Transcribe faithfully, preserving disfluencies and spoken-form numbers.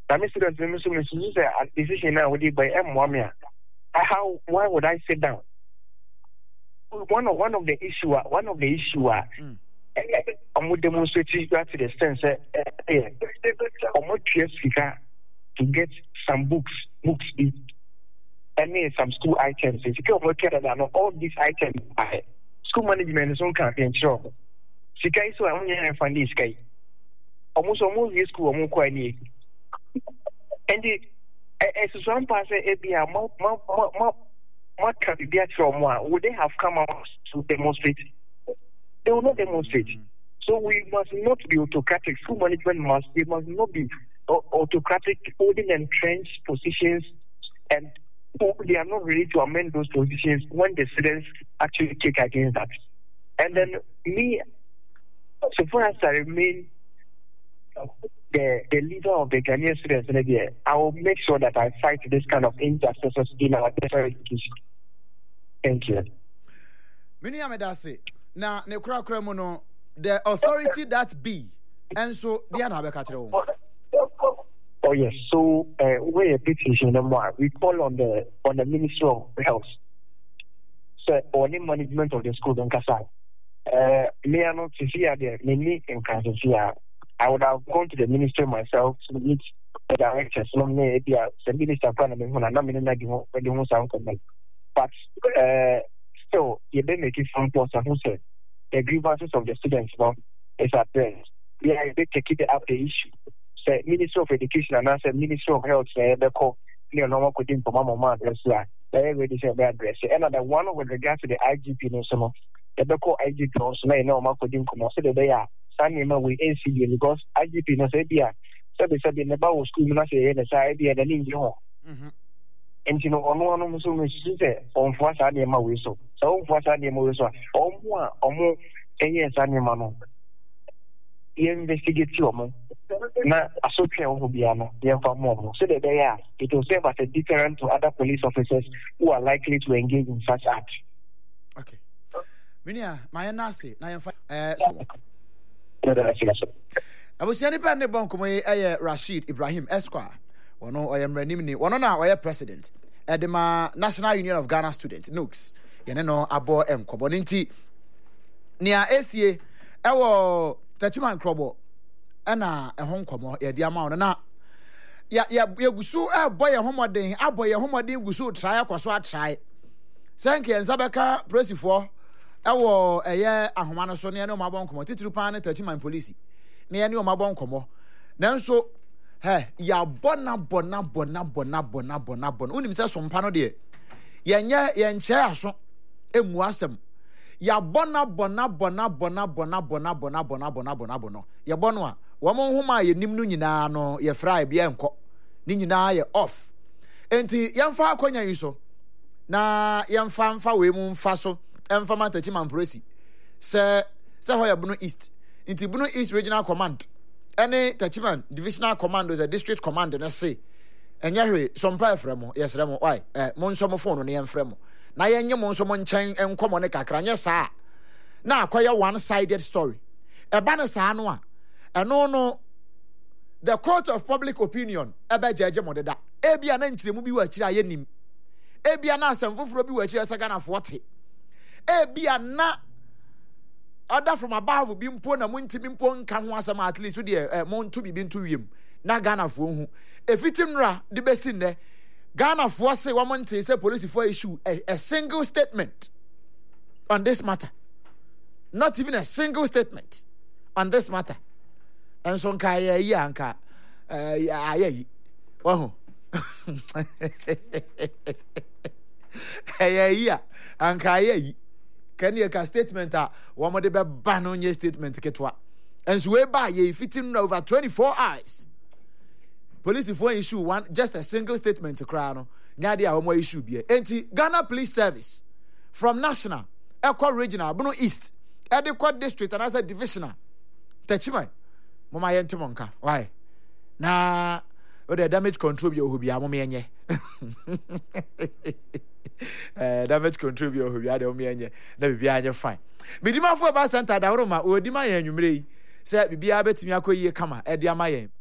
I'm students a decision now with by M Wamia. How why would I sit down? One of one of the issue one of the issue are I'm with demonstrating that to the sense that I'm not to get some books, books and some school items. If you can all these items school management is on campaign sure. Sikai so I want to find this guy. Almost almost this school almost quite near. And the as one passer A B R more more more more can be from one. Would they have come out to demonstrate? They will not demonstrate. So we must not be autocratic. School management must we must not be autocratic, holding entrenched positions, and they are not ready to amend those positions when the students actually kick against that. And then me, so far as I remain the the leader of the Ghanaian students, I will make sure that I fight this kind of injustices in our different education. Thank you. Mini Amedase. Now, Nekura Kremono, the authority that be, and so the Anabekatro. Oh yes, so uh, we a petition number. We call on the on the Ministry of Health, so on the management of the school in Kasai. Uh, me I not see there. Me in Kasai. I would have gone to the ministry myself to meet the directors. No, me there. The minister plan me when I am in the when the sound come. But uh, still, you be making some points. Who said the grievances of the students now is addressed. We are able to keep up the issue. Say Ministry of Education and also Ministry of Health say they call you know what could for mama address that they ready to address it. Another one with regard to the I G P no so they call I G P also na no what could come so they are standing we N C D because I G P no say dia so they said the about school no say the say dia the nin jo mhm and you know on one so me say on for sa dia ma we so so on for sa dia ma we so on mo on enye sa dia ma no investigate you na asopia ho bia no ye fa mo so that they are it will serve as a deterrent to other police officers who are likely to engage in such acts. Okay. Minia my nasi na ye fa eh so abusia ni pa ne bon komo ye Rashid Ibrahim Esquire wono oyem ranim ni wono na oye president edema National Union of Ghana Students N U Gs ye ne no abo enkobo nti nia esie ewo Tachiman Krobo ana ehon komo ye dia ma na ya ya gusu e boy homoden aboy homoden gusu try akoso atry senke nsabeka presifo ewo eye ahoma no so ne ne omabon komo titiru pan ne Tachiman police ne ne omabon komo nanso he ya bona bona bona bona bona bona bona unim se sompa no de yenye yenche aso emu asem ya bona bona bona bona bona bona bona bona bona bona bona ya bono a wo mo homa ye nim no nyina no ye fry bia enko ni nyina ye off enti yemfa akonya yi so na yemfa mfa we mu mfa so emfa matachi mampresi se se ho ya Bunu East enti Bunu East Regional Command any Tachiman Divisional Command is a district command na say enya hwe sompa efremo yesremo why eh mo nso mo phone no yemfremo na yenye mo nso mo nchen enkomo ne kakra nye saa na akoya one sided story e ba ne saa no a eno no the court of public opinion ebe jeje mo deda ebia na nkyiremu bi wa kira yenim ebia na asemfoforo bi wa kira sagana forty ebia na order from above bi mpo na muntimi mpo nka ho asem at least de eh, mo nto bi bi nto wiem na Ghana fo hu efitimra de besi ne Ghana for say woman to say police for issue a, a single statement on this matter. Not even a single statement on this matter. And so kaya ya anka uh ya ya oh ya ya anka ya can you a statement ah one de be ban on your statement ketwa and so we ba ye fitting over twenty-four hours. Police for issue one just a single statement to cry no nyade a wo issue bia enti Ghana Police Service from national Eco Regional Bunu East Edequate District and as a divisional Tachiman mama yente monka why na o the damage control bi o bia mama yenye eh damage control bi o bia de mama yenye na bibia anye fine midima fo ba center da woro ma o di ma yan nwumre yi se bibia betimi akoyie kama e di ama yen